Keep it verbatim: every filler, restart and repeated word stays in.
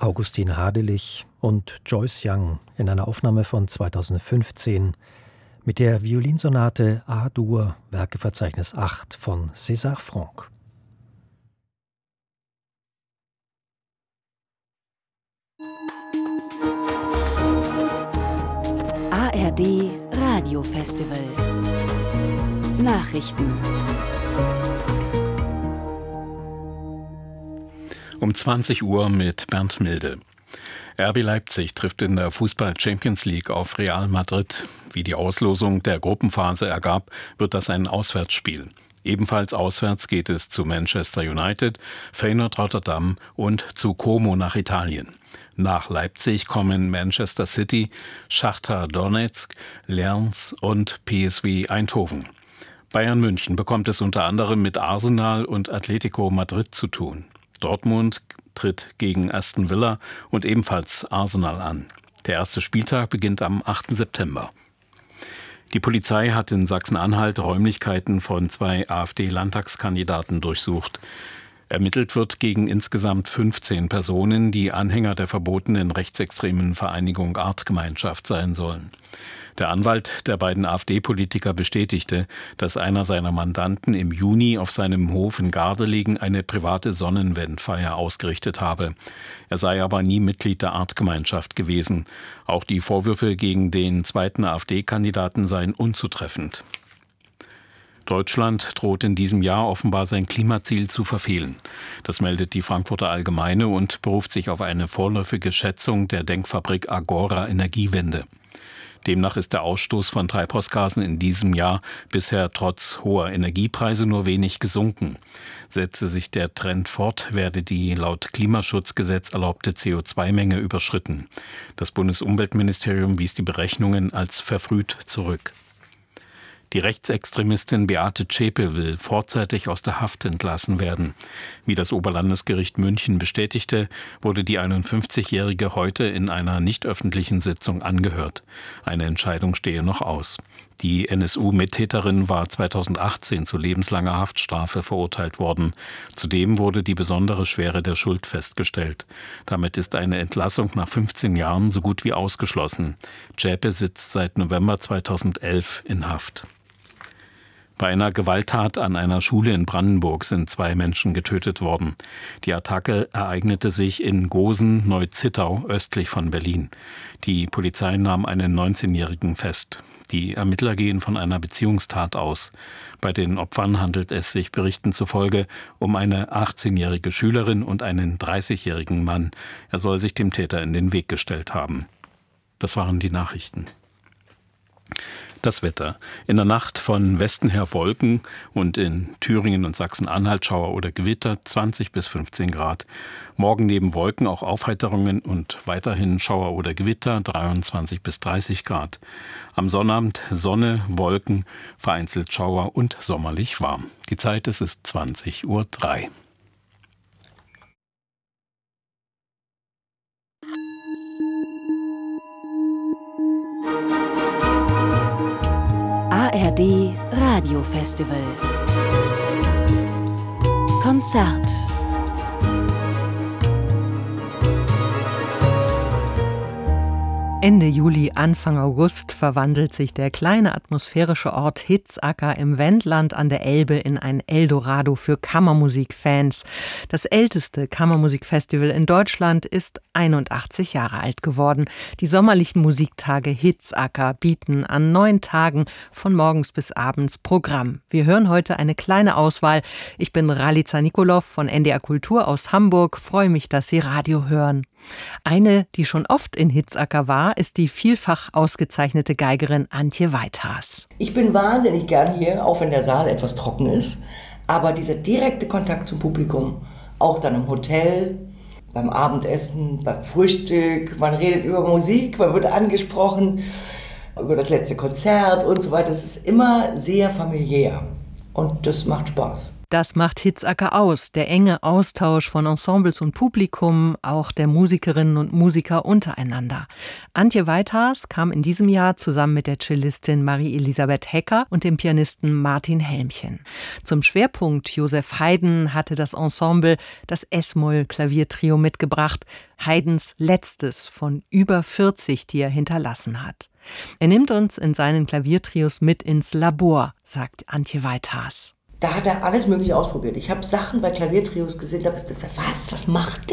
Augustin Hadelich und Joyce Young in einer Aufnahme von zweitausendfünfzehn mit der Violinsonate A-Dur, Werkeverzeichnis acht von César Franck. A R D Radiofestival Nachrichten. Um zwanzig Uhr mit Bernd Milde. R B Leipzig trifft in der Fußball-Champions League auf Real Madrid. Wie die Auslosung der Gruppenphase ergab, wird das ein Auswärtsspiel. Ebenfalls auswärts geht es zu Manchester United, Feyenoord Rotterdam und zu Como nach Italien. Nach Leipzig kommen Manchester City, Schachtar Donetsk, Lens und P S V Eindhoven. Bayern München bekommt es unter anderem mit Arsenal und Atletico Madrid zu tun. Dortmund tritt gegen Aston Villa und ebenfalls Arsenal an. Der erste Spieltag beginnt am achten September. Die Polizei hat in Sachsen-Anhalt Räumlichkeiten von zwei AfD-Landtagskandidaten durchsucht. Ermittelt wird gegen insgesamt fünfzehn Personen, die Anhänger der verbotenen rechtsextremen Vereinigung Artgemeinschaft sein sollen. Der Anwalt der beiden AfD-Politiker bestätigte, dass einer seiner Mandanten im Juni auf seinem Hof in Gardelegen eine private Sonnenwendfeier ausgerichtet habe. Er sei aber nie Mitglied der Artgemeinschaft gewesen. Auch die Vorwürfe gegen den zweiten AfD-Kandidaten seien unzutreffend. Deutschland droht in diesem Jahr offenbar sein Klimaziel zu verfehlen. Das meldet die Frankfurter Allgemeine und beruft sich auf eine vorläufige Schätzung der Denkfabrik Agora Energiewende. Demnach ist der Ausstoß von Treibhausgasen in diesem Jahr bisher trotz hoher Energiepreise nur wenig gesunken. Setze sich der Trend fort, werde die laut Klimaschutzgesetz erlaubte C O zwei Menge überschritten. Das Bundesumweltministerium wies die Berechnungen als verfrüht zurück. Die Rechtsextremistin Beate Zschäpe will vorzeitig aus der Haft entlassen werden. Wie das Oberlandesgericht München bestätigte, wurde die einundfünfzigjährige heute in einer nicht öffentlichen Sitzung angehört. Eine Entscheidung stehe noch aus. Die N S U-Mittäterin war zweitausendachtzehn zu lebenslanger Haftstrafe verurteilt worden. Zudem wurde die besondere Schwere der Schuld festgestellt. Damit ist eine Entlassung nach fünfzehn Jahren so gut wie ausgeschlossen. Zschäpe sitzt seit November zweitausendelf in Haft. Bei einer Gewalttat an einer Schule in Brandenburg sind zwei Menschen getötet worden. Die Attacke ereignete sich in Gosen-Neuzittau östlich von Berlin. Die Polizei nahm einen neunzehnjährigen fest. Die Ermittler gehen von einer Beziehungstat aus. Bei den Opfern handelt es sich Berichten zufolge um eine achtzehnjährige Schülerin und einen dreißigjährigen Mann. Er soll sich dem Täter in den Weg gestellt haben. Das waren die Nachrichten. Das Wetter. In der Nacht von Westen her Wolken und in Thüringen und Sachsen-Anhalt Schauer oder Gewitter zwanzig bis fünfzehn Grad. Morgen neben Wolken auch Aufheiterungen und weiterhin Schauer oder Gewitter dreiundzwanzig bis dreißig Grad. Am Sonnabend Sonne, Wolken, vereinzelt Schauer und sommerlich warm. Die Zeit es ist zwanzig Uhr drei. A R D Radiofestival Konzert. Ende Juli, Anfang August verwandelt sich der kleine atmosphärische Ort Hitzacker im Wendland an der Elbe in ein Eldorado für Kammermusikfans. Das älteste Kammermusikfestival in Deutschland ist einundachtzig Jahre alt geworden. Die sommerlichen Musiktage Hitzacker bieten an neun Tagen von morgens bis abends Programm. Wir hören heute eine kleine Auswahl. Ich bin Ralica Nikolov von N D R Kultur aus Hamburg. Freue mich, dass Sie Radio hören. Eine, die schon oft in Hitzacker war, ist die vielfach ausgezeichnete Geigerin Antje Weithaas. Ich bin wahnsinnig gern hier, auch wenn der Saal etwas trocken ist. Aber dieser direkte Kontakt zum Publikum, auch dann im Hotel, beim Abendessen, beim Frühstück, man redet über Musik, man wird angesprochen, über das letzte Konzert und so weiter. Es ist immer sehr familiär und das macht Spaß. Das macht Hitzacker aus, der enge Austausch von Ensembles und Publikum, auch der Musikerinnen und Musiker untereinander. Antje Weithaas kam in diesem Jahr zusammen mit der Cellistin Marie-Elisabeth Hecker und dem Pianisten Martin Helmchen. Zum Schwerpunkt Joseph Haydn hatte das Ensemble das Es-Moll-Klaviertrio mitgebracht, Haydns letztes von über vierzig, die er hinterlassen hat. Er nimmt uns in seinen Klaviertrios mit ins Labor, sagt Antje Weithaas. Da hat er alles Mögliche ausprobiert. Ich habe Sachen bei Klaviertrios gesehen, da habe ich gesagt, was, was macht